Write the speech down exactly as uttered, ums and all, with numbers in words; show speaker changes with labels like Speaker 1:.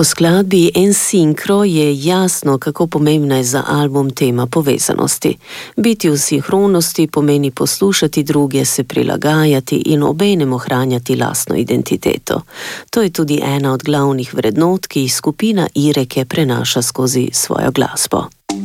Speaker 1: Po skladbi En Synchro je jasno, kako pomembna je za album tema povezanosti. Biti v sinhronosti pomeni poslušati druge, se prilagajati in obenem ohranjati lastno identiteto. To je tudi ena od glavnih vrednot, ki jih skupina Ireke prenaša skozi svojo glasbo.